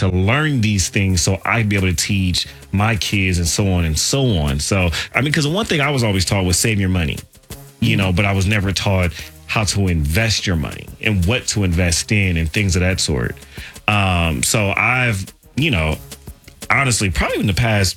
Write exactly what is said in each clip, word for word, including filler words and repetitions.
to learn these things so I'd be able to teach my kids and so on and so on. So, I mean, because the one thing I was always taught was save your money, you know, but I was never taught how to invest your money and what to invest in and things of that sort. Um, so I've, you know, honestly, probably in the past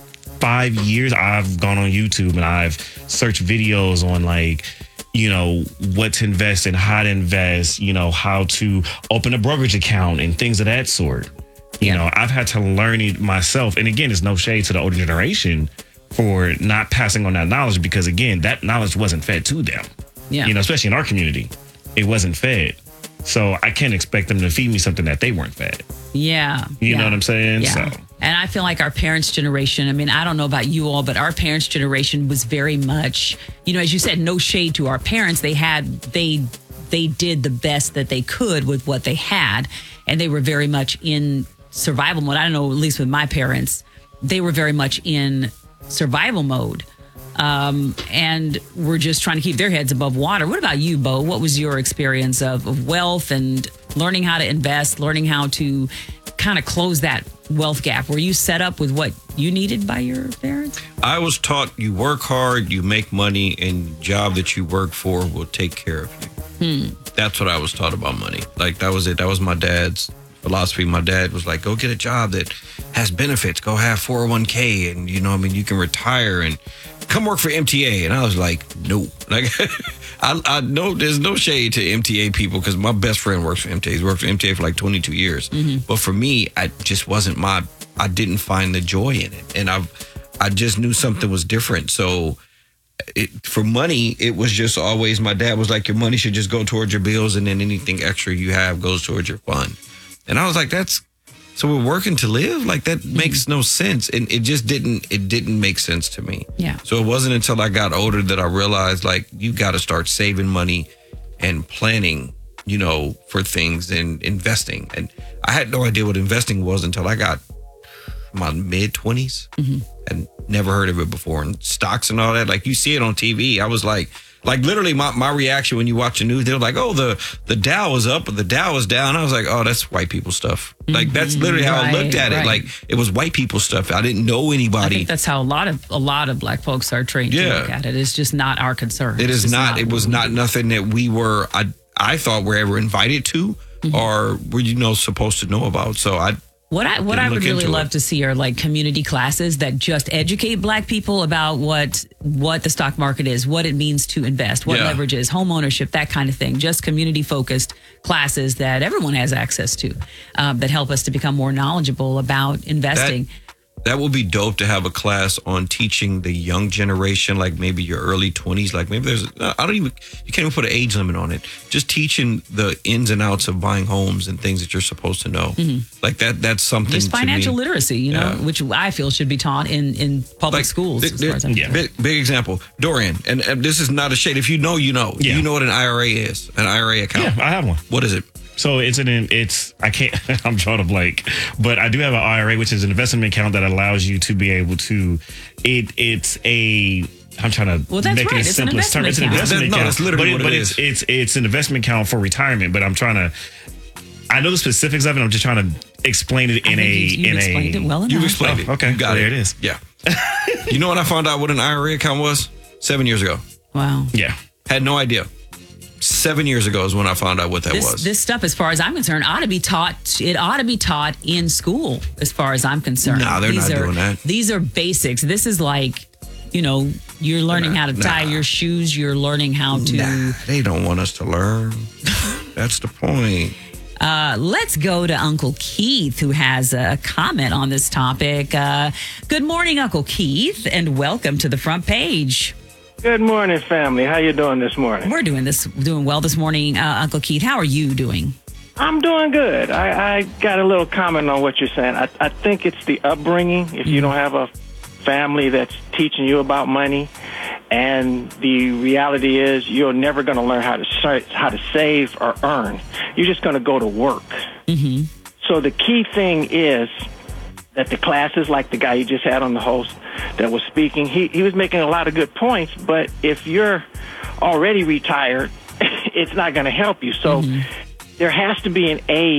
five years, I've gone on YouTube and I've searched videos on like, you know, what to invest in, how to invest, you know, how to open a brokerage account and things of that sort. You yeah. know, I've had to learn it myself. And again, it's no shade to the older generation for not passing on that knowledge because, again, that knowledge wasn't fed to them. Yeah. You know, especially in our community, it wasn't fed. So I can't expect them to feed me something that they weren't fed. Yeah. You yeah. know what I'm saying? Yeah. So. And I feel like our parents' generation, I mean, I don't know about you all, but our parents' generation was very much, you know, as you said, no shade to our parents. They had, they, they did the best that they could with what they had. And they were very much in survival mode. I don't know, at least with my parents, they were very much in survival mode. Um, and we're just trying to keep their heads above water. What about you, Bo? What was your experience of, of wealth and learning how to invest, learning how to kind of close that wealth gap? Were you set up with what you needed by your parents? I was taught you work hard, you make money, and the job that you work for will take care of you. Hmm. That's what I was taught about money. Like, that was it. That was my dad's philosophy. My dad was like, go get a job that has benefits. Go have four oh one k and, you know, I mean, you can retire and come work for M T A. And I was like, no. Like, I, I know there's no shade to M T A people because my best friend works for M T A. He's worked for M T A for like twenty-two years. Mm-hmm. But for me, I just wasn't my, I didn't find the joy in it. And I I just knew something was different. So it, for money, it was just always, my dad was like, your money should just go towards your bills and then anything extra you have goes towards your fund. And I was like, that's, so we're working to live? Like, that mm-hmm. makes no sense. And it just didn't, it didn't make sense to me. Yeah. So it wasn't until I got older that I realized, like, you got to start saving money and planning, you know, for things and investing. And I had no idea what investing was until I got my mid twenties mm-hmm. and never heard of it before. And stocks and all that, like, you see it on T V. I was like, Like literally my, my reaction when you watch the news, they're like, oh, the, the Dow was up, but the Dow was down. I was like, oh, that's white people stuff. Mm-hmm. Like, that's literally how right, I looked at right. it. Like, it was white people stuff. I didn't know anybody. I think that's how a lot of a lot of black folks are trained yeah. to look at it. It's just not our concern. It it's is not, not. It was not nothing that we were, I, I thought were ever invited to mm-hmm. or were, you know, supposed to know about. So I What I what I would really love it. to see are like community classes that just educate black people about what what the stock market is, what it means to invest, what yeah. leverage is, home ownership, that kind of thing. Just community focused classes that everyone has access to um, that help us to become more knowledgeable about investing. That, that would be dope to have a class on teaching the young generation, like maybe your early twenties. Like maybe there's, I don't even, you can't even put an age limit on it. Just teaching the ins and outs of buying homes and things that you're supposed to know. Mm-hmm. Like that, that's something. Just financial to me. literacy, you know, yeah. which I feel should be taught in, in public like, schools. Th- as th- far as I'm yeah. big, big example, Dorian, and, and this is not a shade. If you know, you know. Yeah. You know what an I R A is, an I R A account. Yeah, I have one. What is it? So it's an, it's, I can't, I'm drawing a blank, but I do have an I R A, which is an investment account that allows you to be able to, it, it's a, I'm trying to well, that's make right. it It's the simplest term. It's an investment no, account. that's literally but, it, what but it it's, is. it's, it's an investment account for retirement, but I'm trying to, I know the specifics of it. I'm just trying to explain it in I a, you, you in explained a, it well enough. You've explained oh, it. Okay. You got there it. it is. Yeah. You know when I found out what an I R A account was? Seven years ago. Wow. Yeah. Had no idea. Seven years ago is when I found out what that this, was. This stuff, as far as I'm concerned, ought to be taught. It ought to be taught in school, as far as I'm concerned. No, they're these not are, doing that. These are basics. This is like, you know, you're learning Nah, how to tie nah. your shoes. You're learning how to. Nah, they don't want us to learn. That's the point. Uh, let's go to Uncle Keith, who has a comment on this topic. Uh, good morning, Uncle Keith, and welcome to the front page. Good morning, family. How you doing this morning? We're doing this, doing well this morning, uh, Uncle Keith. How are you doing? I'm doing good. I, I got a little comment on what you're saying. I, I think it's the upbringing. If you don't have a family that's teaching you about money, and the reality is you're never going to learn how to sa- how to save or earn. You're just going to go to work. Mm-hmm. So the key thing is that the classes, like the guy you just had on the host that was speaking, he, he was making a lot of good points, but if you're already retired, it's not going to help you. So mm-hmm. there has to be an age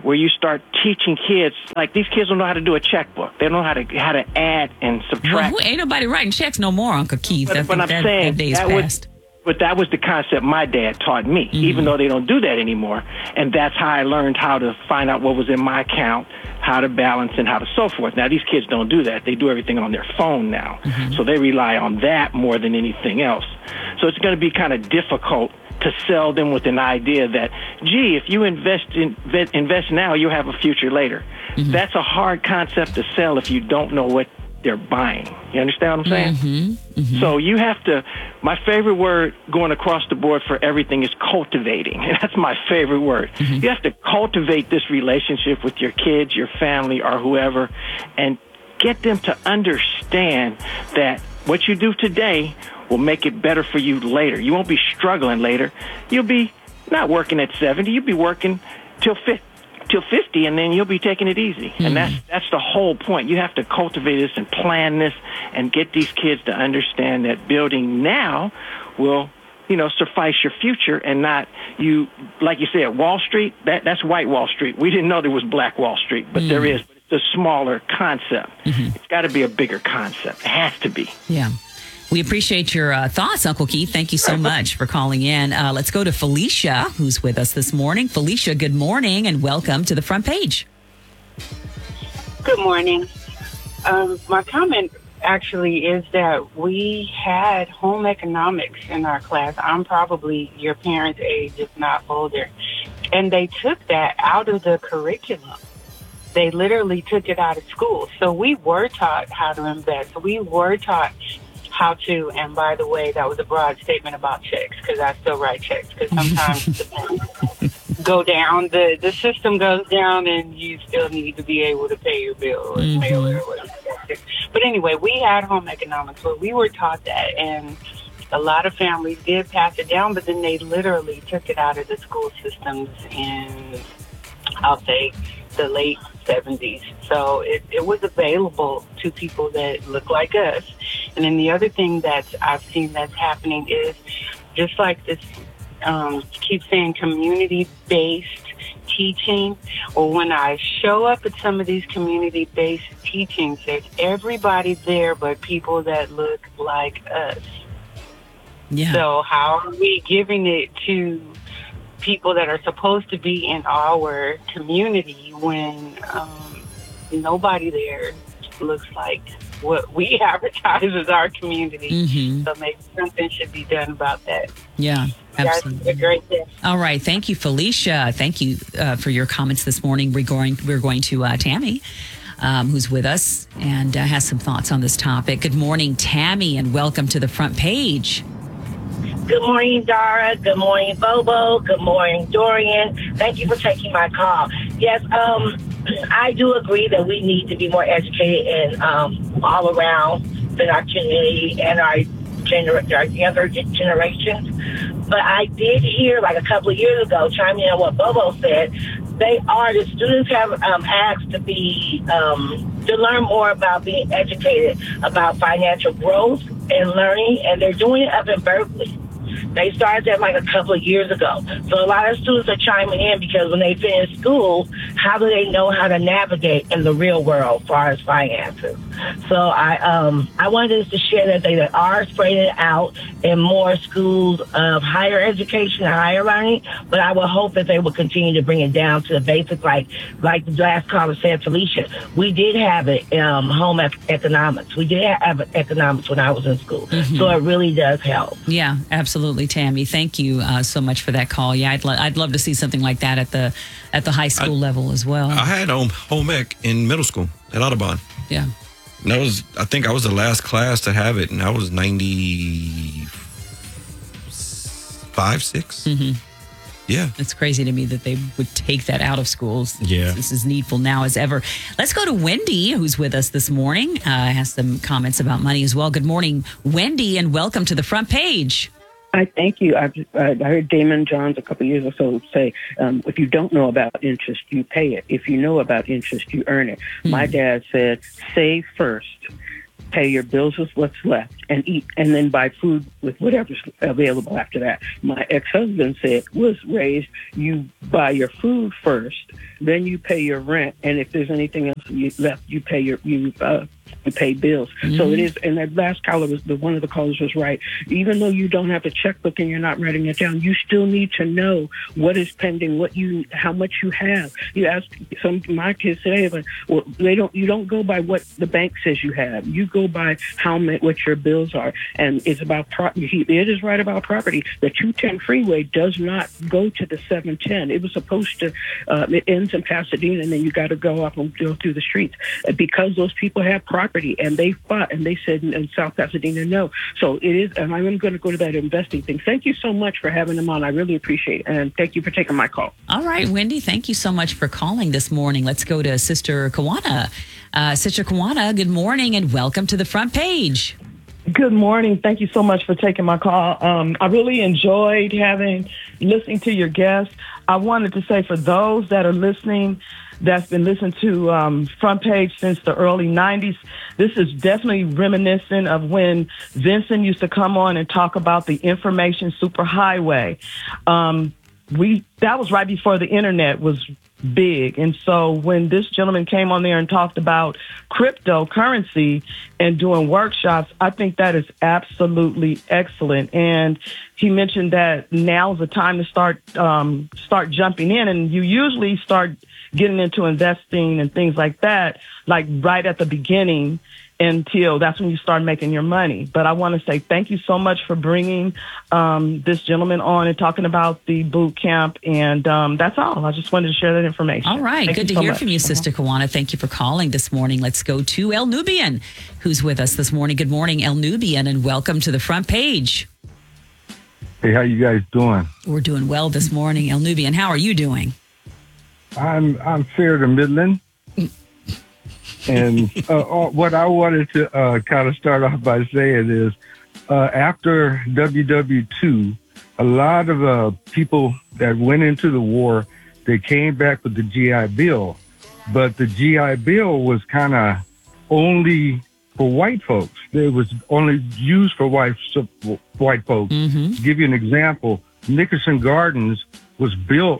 where you start teaching kids, like these kids don't know how to do a checkbook. They don't know how to how to add and Well, subtract. who, ain't nobody writing checks no more, Uncle Keith. But, I but think I'm that, saying that day's that past. was, but that was the concept my dad taught me, Mm-hmm. even though they don't do that anymore. And that's how I learned how to find out what was in my account, how to balance, and how to so forth. Now, these kids don't do that. They do everything on their phone now. Mm-hmm. So they rely on that more than anything else. So it's going to be kind of difficult to sell them with an idea that, gee, if you invest in invest now, you'll have a future later. Mm-hmm. That's a hard concept to sell if you don't know what they're buying. You understand what I'm saying? Mm-hmm. Mm-hmm. So you have to, my favorite word going across the board for everything is cultivating. That's my favorite word. Mm-hmm. You have to cultivate this relationship with your kids, your family, or whoever, and get them to understand that what you do today will make it better for you later. You won't be struggling later. You'll be not working at seventy. You'll be working till fifty. Till fifty, and then you'll be taking it easy. Mm-hmm. And that's that's the whole point. You have to cultivate this and plan this and get these kids to understand that building now will, you know, suffice your future and not you, like you said, Wall Street, that, that's white Wall Street. We didn't know there was black Wall Street, but mm-hmm. there is. But it's a smaller concept. Mm-hmm. It's got to be a bigger concept. It has to be. Yeah. We appreciate your uh, thoughts, Uncle Keith. Thank you so much for calling in. Uh, let's go to Felicia, who's with us this morning. Felicia, good morning and welcome to the front page. Good morning. Um, my comment actually is that we had home economics in our class. I'm probably your parents' age, if not older. And they took that out of the curriculum. They literally took it out of school. So we were taught how to invest. We were taught how to, and by the way, that was a broad statement about checks, because I still write checks, because sometimes the go down, the, the system goes down, and you still need to be able to pay your bill or Mm-hmm. mail it or whatever. But anyway, we had home economics, but we were taught that, and a lot of families did pass it down, but then they literally took it out of the school systems in, I'll say, the late seventies. So it, it was available to people that look like us. And then the other thing that I've seen that's happening is just like this, um, keep saying community-based teaching. Or when I show up at some of these community-based teachings, there's everybody there but people that look like us. Yeah. So how are we giving it to people that are supposed to be in our community when um, nobody there looks like what we advertise as our community? Mm-hmm. So maybe something should be done about that. Yeah, absolutely. That's a great day. All right. Thank you, Felicia. Thank you uh, for your comments this morning. We're going, we're going to uh, Tammy, um, who's with us and uh, has some thoughts on this topic. Good morning, Tammy, and welcome to the front page. Good morning, Dara. Good morning, Bobo. Good morning, Dorian. Thank you for taking my call. Yes, um, I do agree that we need to be more educated and um, all around in our community and our, gener- our younger generations. But I did hear, like a couple of years ago, chiming in on what Bobo said, they are, the students have um, asked to be, um, to learn more about being educated about financial growth and learning, and they're doing it up in Berkeley. They started that like a couple of years ago. So a lot of students are chiming in because when they finish school, how do they know how to navigate in the real world as far as finances? So I um I wanted to share that they are spreading it out in more schools of higher education and higher learning, but I would hope that they will continue to bring it down to the basic, like like the last caller said, Felicia. We did have it, um, home ec- economics. We did have economics when I was in school. Mm-hmm. So it really does help. Yeah, absolutely, Tammy. Thank you uh, so much for that call. Yeah, I'd, lo- I'd love to see something like that at the at the high school I, level as well. I had home, home ec in middle school at Audubon. Yeah. And that was, I think I was the last class to have it, and I was ninety-five, six. Mm-hmm. Yeah. It's crazy to me that they would take that out of schools. Yeah. This is needful now as ever. Let's go to Wendy, who's with us this morning. Uh, has some comments about money as well. Good morning, Wendy, and welcome to the front page. I thank you. I've, I heard Damon Johns a couple of years or so say, um, if you don't know about interest, you pay it. If you know about interest, you earn it. Mm-hmm. My dad said, save first, pay your bills with what's left, and eat, and then buy food with whatever's available after that. My ex-husband said was raised, you buy your food first, then you pay your rent, and if there's anything else you left, you pay your you uh, you pay bills. Mm-hmm. So it is, and that last caller was the one of the callers was right. Even though you don't have a checkbook and you're not writing it down, you still need to know what is pending, what you, how much you have. You ask some of my kids today, but well, they don't. You don't go by what the bank says you have. You go by how much what your bills are, and it's about property. It is right about property. The two ten freeway does not go to the seven ten. It was supposed to. Uh, it ends in Pasadena, and then you got to go up and go through the streets because those people have property, and they fought, and they said in, in South Pasadena no. So it is, and I'm going to go to that investing thing. Thank you so much for having them on. I really appreciate it, and thank you for taking my call. All right, Wendy, thank you so much for calling this morning. Let's go to Sister Kawana. Uh, Sister Kawana, good morning, and welcome to the front page. Good morning. Thank you so much for taking my call. Um, I really enjoyed having listening to your guests. I wanted to say for those that are listening, that's been listening to um, Front Page since the early nineties, this is definitely reminiscent of when Vincent used to come on and talk about the information superhighway. Um, we that was right before the internet was big. And so when this gentleman came on there and talked about cryptocurrency and doing workshops, I think that is absolutely excellent. And he mentioned that now's the time to start um, start jumping in. And you usually start getting into investing and things like that, like right at the beginning, until that's when you start making your money. But I want to say thank you so much for bringing um, this gentleman on and talking about the boot camp. And um, that's all. I just wanted to share that information. All right. Thank Good to so hear much. from you, Sister Kawana. Thank you for calling this morning. Let's go to El Nubian, who's with us this morning. Good morning, El Nubian, and welcome to the front page. Hey, how you guys doing? We're doing well this morning, El Nubian. How are you doing? I'm I'm fair to middling. And uh, uh, what I wanted to uh, kind of start off by saying is, uh, after W W two, a lot of uh, people that went into the war, they came back with the G I Bill, but the G I Bill was kind of only for white folks. It was only used for white white folks. Mm-hmm. To give you an example, Nickerson Gardens was built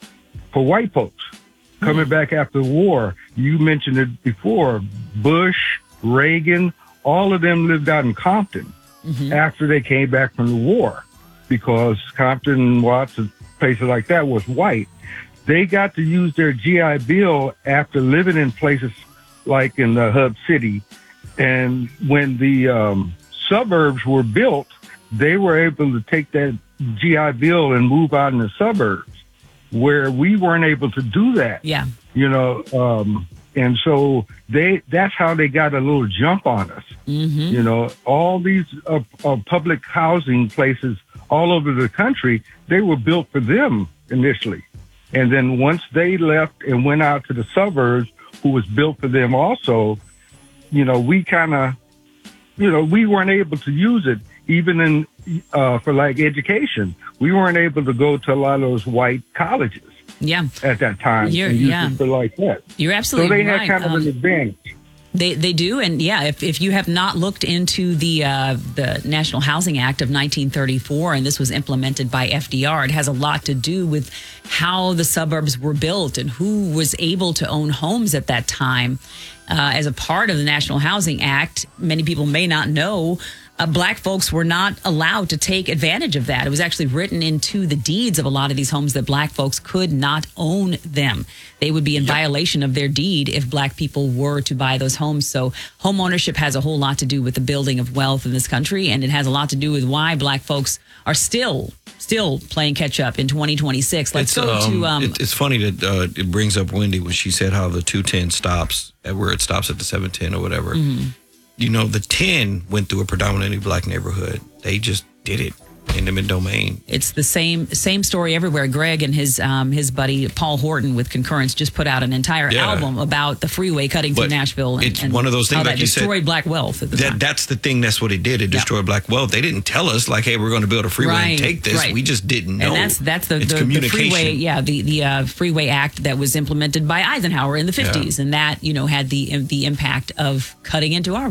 for white folks. Coming back after the war, you mentioned it before, Bush, Reagan, all of them lived out in Compton mm-hmm. after they came back from the war, because Compton, Watts, and places like that was white. They got to use their G I Bill after living in places like in the hub city. And when the um, suburbs were built, they were able to take that G I Bill and move out in the suburbs, where we weren't able to do that. Yeah. You know, um, and so they that's how they got a little jump on us. Mm-hmm. You know, all these uh, uh, public housing places all over the country, they were built for them initially. And then once they left and went out to the suburbs, who was built for them also, you know, we kind of, you know, we weren't able to use it even in uh, for like education. We weren't able to go to a lot of those white colleges. Yeah. At that time. You're, and use yeah. it for like that. You're absolutely right. So they right. had kind of um, an advantage. They they do, and yeah, if, if you have not looked into the uh, the National Housing Act of nineteen thirty-four, and this was implemented by F D R, it has a lot to do with how the suburbs were built and who was able to own homes at that time. Uh, as a part of the National Housing Act, many people may not know, uh, black folks were not allowed to take advantage of that. It was actually written into the deeds of a lot of these homes that black folks could not own them. They would be in yep. violation of their deed if black people were to buy those homes. So home ownership has a whole lot to do with the building of wealth in this country, and it has a lot to do with why black folks are still still playing catch up in twenty twenty-six. Let's it's, go um, to... Um, it, it's funny that uh, it brings up Wendy when she said how the two ten stops, at where it stops at the seven ten or whatever. Mm-hmm. You know, the ten went through a predominantly black neighborhood. They just did it. Eminent domain. It's the same same story everywhere. Greg and his um, his buddy Paul Horton with Concurrence just put out an entire yeah. album about the freeway cutting but through Nashville. And, it's and one of those things how like that you destroyed said, black wealth. At the that, time. That's the thing. That's what it did. It destroyed yeah. black wealth. They didn't tell us like, hey, we're going to build a freeway right, and take this. Right. We just didn't know. And that's that's the, it's the, the freeway. Yeah, the the uh, Freeway Act that was implemented by Eisenhower in the fifties, yeah. and that you know had the the impact of cutting into our wealth.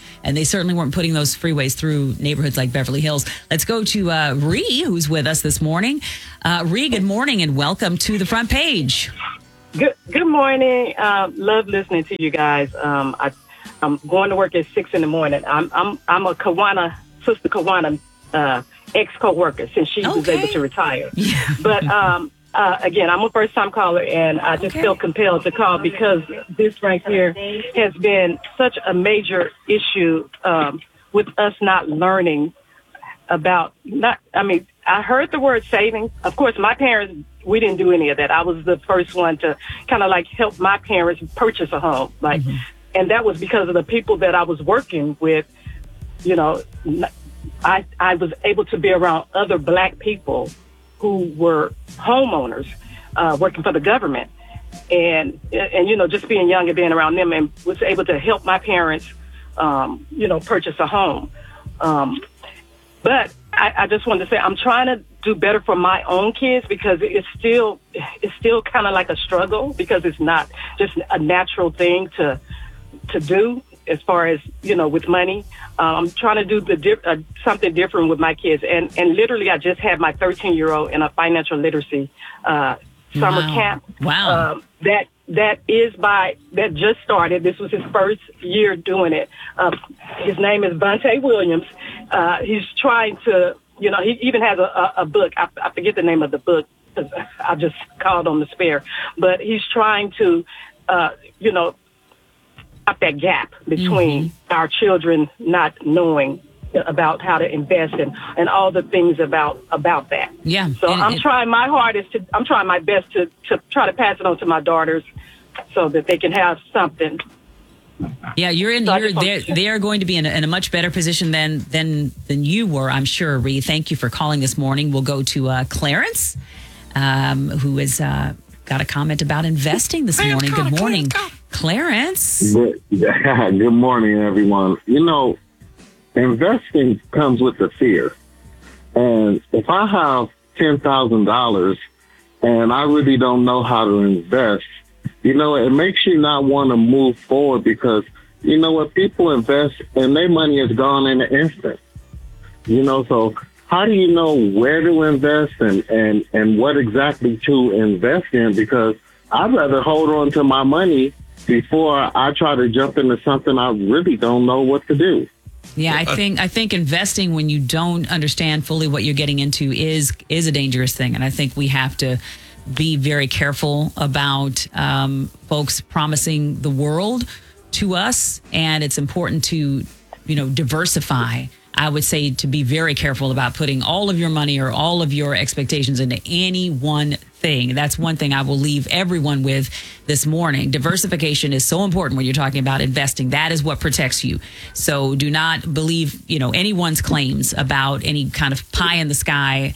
And they certainly weren't putting those freeways through neighborhoods like Beverly Hills. Let's go to uh, Ree, who's with us this morning. Uh, Ree, good morning and welcome to the front page. Good good morning. Uh, love listening to you guys. Um, I, I'm going to work at six in the morning. I'm I'm I'm a Kawana, Sister Kawana uh, ex co-worker since she was Okay. able to retire. Yeah. But um, uh, again, I'm a first time caller, and I just Okay. feel compelled to call because this right here has been such a major issue um, with us not learning about not. I mean, I heard the word saving. Of course, my parents, we didn't do any of that. I was the first one to kind of like help my parents purchase a home. Like, Mm-hmm. and that was because of the people that I was working with. You know, I I was able to be around other black people who were homeowners uh, working for the government, and and you know, just being young and being around them, and was able to help my parents, um, you know, purchase a home. Um, but I, I just wanted to say I'm trying to do better for my own kids because it's still it's still kind of like a struggle because it's not just a natural thing to to do as far as, you know, with money. Um, I'm trying to do the di- uh, something different with my kids. And, and literally, I just had my thirteen-year-old in a financial literacy uh, summer Wow. camp. Wow. Um, that that is by, that just started. This was his first year doing it. Uh, his name is Vontae Williams. Uh, he's trying to, you know, he even has a, a, a book. I, I forget the name of the book because I just called on the spare. But he's trying to, uh, you know, up that gap between Mm-hmm. our children not knowing about how to invest and, and all the things about about that. Yeah. So And- I'm and- trying my hardest to I'm trying my best to, to try to pass it on to my daughters so that they can have something. Yeah, you're in. So I You're just want they're, to- they are going to be in a, in a much better position than than than you were, I'm sure. Ree, thank you for calling this morning. We'll go to uh, Clarence, um, who has uh, got a comment about investing this morning. Good morning, Clarence. Good, yeah, good morning, everyone. You know, investing comes with the fear. And if I have ten thousand dollars and I really don't know how to invest, you know, it makes you not want to move forward because, you know what, people invest and their money is gone in an instant. You know, so how do you know where to invest and, and, and what exactly to invest in? Because I'd rather hold on to my money before I try to jump into something I really don't know what to do. Yeah, I think I think investing when you don't understand fully what you're getting into is is a dangerous thing, and I think we have to be very careful about um, folks promising the world to us, and it's important to, you know, diversify. I would say to be very careful about putting all of your money or all of your expectations into any one thing. That's one thing I will leave everyone with this morning. Diversification is so important when you're talking about investing. That is what protects you. So do not believe, you know, anyone's claims about any kind of pie in the sky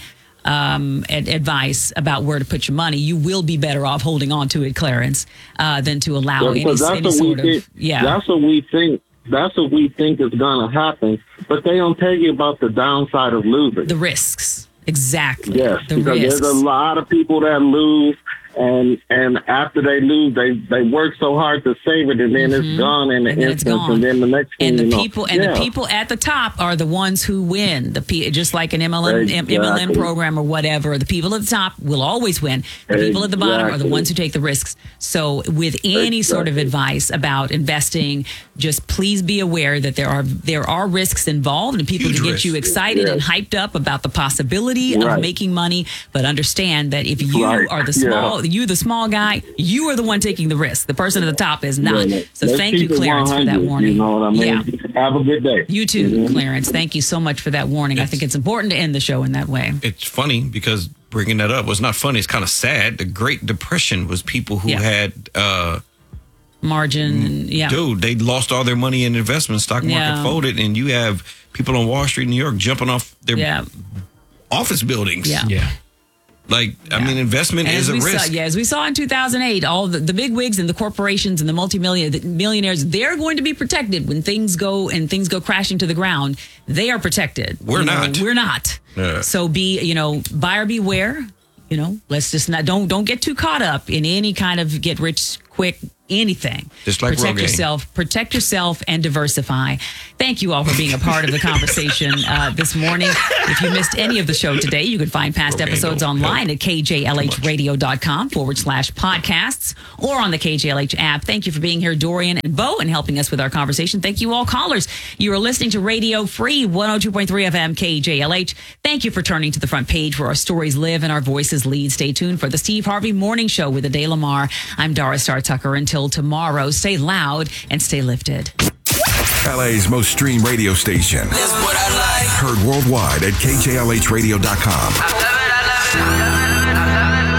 um, ad- advice about where to put your money. You will be better off holding on to it, Clarence, uh, than to allow any, Because that's any what we sort of, think, yeah. that's what we think. That's what we think is going to happen, but they don't tell you about the downside of losing. The risks. Exactly. Yes, the because risks. there's a lot of people that lose, and and after they lose, they they work so hard to save it, and then it's gone in an And then it's instant, gone. and then the next thing And the you know, people and yeah. the people at the top are the ones who win. The P, just like an M L M, M L M Exactly. program or whatever. The people at the top will always win. The people at the bottom are the Exactly. ones who take the risks. So, with any sort of Exactly. advice about investing, just please be aware that there are there are risks involved, and people Huge can get risks. you excited Yes. and hyped up about the possibility of Right. making money. But understand that if you Right. are the Yeah. small, you the small guy, you are the one taking the risk. The person at the top is not. Yeah, So, let's thank you, keep it Clarence, for that one hundred, warning. You know what I mean? Yeah. Have a good day. You too, Mhm. Clarence. Thank you so much for that warning. I think it's important to end the show in that way. It's funny because bringing that up was not funny. It's kind of sad. The Great Depression was people who Yeah. had, uh, Margin, and yeah. dude, they lost all their money in investments. Stock market Yeah. folded, and you have people on Wall Street, New York, jumping off their Yeah. office buildings. Yeah. Yeah. Like, I mean, investment And is as a we risk. Saw, yeah, as we saw in two thousand eight, all the, the big wigs and the corporations and the multimillionaires, the millionaires, they're going to be protected when things go and things go crashing to the ground. They are protected. We're You know, not. We're not. Yeah. So be, you know, buyer beware. You know, let's just not don't don't get too caught up in any kind of get rich quick anything. Just like protect Rogaine. yourself, protect yourself, and diversify. Thank you all for being a part of the conversation uh, this morning. If you missed any of the show today, you can find past Rogaine episodes don't online help at k j l h radio dot com forward slash podcasts or on the K J L H app. Thank you for being here, Dorian and Bo, and helping us with our conversation. Thank you all callers. You are listening to Radio Free one oh two point three F M K J L H. Thank you for turning to the front page where our stories live and our voices lead. Stay tuned for the Steve Harvey Morning Show with Ade Lamar. I'm Dara Star Tucker. Until tomorrow, stay loud and stay lifted. L A's most streamed radio station. That's what I like. Heard worldwide at K J L H radio dot com. I love it, I love it, I love it.